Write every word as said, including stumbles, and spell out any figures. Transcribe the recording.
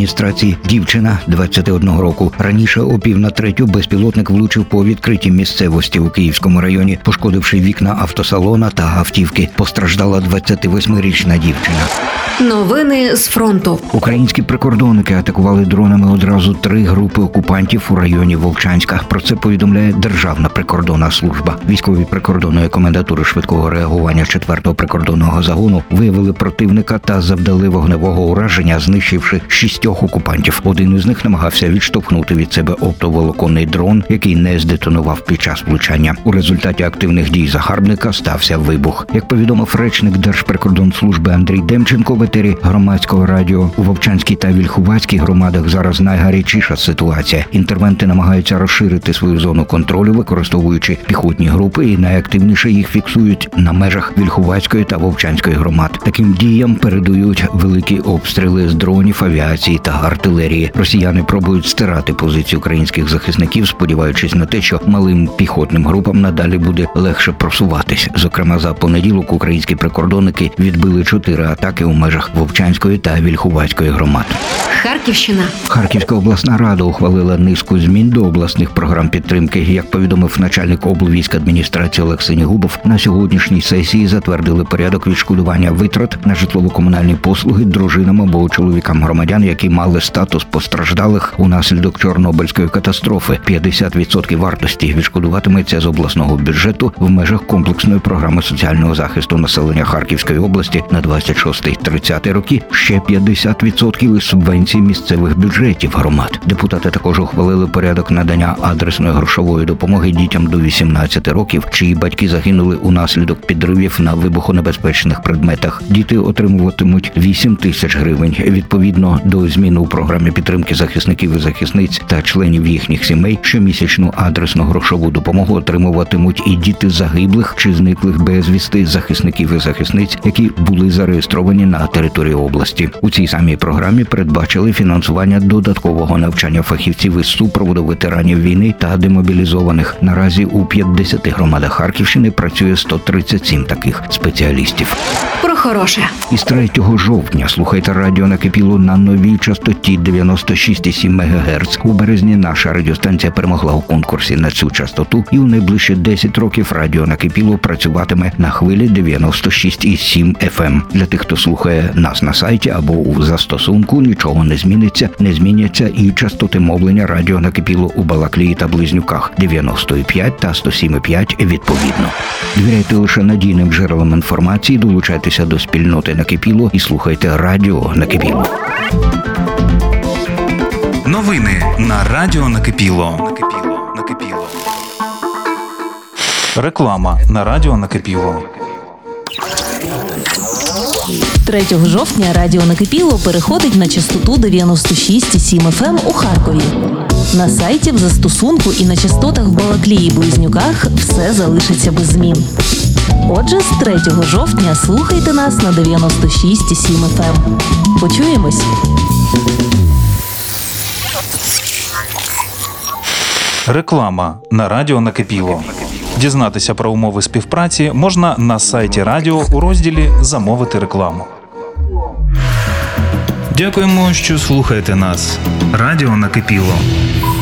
адміністрації. Дівчина двадцяти одного року. Раніше о пів на третю безпілотник влучив по відкритій місцевості у Київському районі, пошкодивши вікна автосалона та автівки. Постраждала двадцятивосьмирічна дівчина. Новини з фронту. Українські прикордонники атакували дронами одразу три групи окупантів у районі Вовчанська. Про це повідомляє Державна прикордонна служба. Військові прикордонної комендатури швидкого реагування четвертого прикордонного загону виявили противника та завдали вогневого ураження, знищивши шістьох окупантів. Один із них намагався відштовхнути від себе оптоволоконний дрон, який не здетонував під час влучання. У результаті активних дій загарбника стався вибух. Як повідомив речник Держприкордонслужби Андрій Демченко в етері громадського радіо, у Вовчанській та Вільхуватській громадах зараз найгарячіша ситуація. Інтервенти намагаються розширити свою зону контролю, використовуючи піхотні групи, і найактивніше їх фіксують на межах Вільхуватської та Вовчанської громад. Таким діям передають великі обстріли з дронів, авіації та артилерії. Росіяни пробують стирати позиції українських захисників, сподіваючись на те, що малим піхотним групам надалі буде легше просуватись. Зокрема, за понеділок українські прикордонники відбили чотири атаки у межах Вовчанської та Вільхуватської громад. Харківщина. Харківська обласна рада ухвалила низку змін до обласних програм підтримки. Як повідомив начальник облвійськадміністрації Олег Синігубов, на сьогоднішній сесії затвердили порядок відшкодування витрат на житлово-комунальні послуги дружинам або чоловікам громадян, які мали статус постраждалих унаслідок Чорнобильської катастрофи. п'ятдесят відсотків вартості відшкодуватиметься з обласного бюджету в межах комплексної програми соціального захисту населення Харківської області на двадцять шостий - тридцятий роки. Ще п'ятдесят відсотків із субвенцій місцевих бюджетів громад. Депутати також ухвалили порядок надання адресної грошової допомоги дітям до вісімнадцяти років, чиї батьки загинули унаслідок підривів на вибухонебезпечних предметах. Діти отримуватимуть вісім тисяч гривень. Відповідно до змін у програмі підтримки захисників і захисниць та членів їхніх сімей, щомісячну адресну грошову допомогу отримуватимуть і діти загиблих чи зниклих безвісти захисників і захисниць, які були зареєстровані на території області. У цій самій програмі передбачили фінансування додаткового навчання фахівців із супроводу ветеранів війни та демобілізованих. Наразі у п'ятдесяти громадах Харківщини працює сто тридцять сім таких спеціалістів. Про хороше. Із третього жовтня слухайте радіо «Накипіло» на новій частоті дев'яносто шість цілих сім мегагерц. У березні наша радіостанція перемогла у конкурсі на цю частоту, і у найближчі десять років радіо «Накипіло» працюватиме на хвилі дев'яносто шість цілих сім еф ем. Для тих, хто слухає нас на сайті або у застосунку, нічого не зміниться. Не зміняться і частоти мовлення радіо «Накипіло» у Балаклії та Близнюках дев'яносто п'ять та сто сім п'ять відповідно. Довіряйте лише надійним джерелам інформації, долучайтеся до спільноти «Накипіло» і слухайте радіо «Накипіло». Новини на радіо «Накипіло». Накипіло. Накипіло. Реклама на радіо «Накипіло». третього жовтня радіо «Накипіло» переходить на частоту дев'яносто шість цілих сім еф ем у Харкові. На сайті, в застосунку і на частотах в Балаклії і Близнюках все залишиться без змін. Отже, з третього жовтня слухайте нас на дев'яносто шість цілих сім еф ем. Почуємось! Реклама на радіо «Накипіло». Дізнатися про умови співпраці можна на сайті радіо у розділі «Замовити рекламу». Дякуємо, що слухаєте нас. Радіо «Накипіло».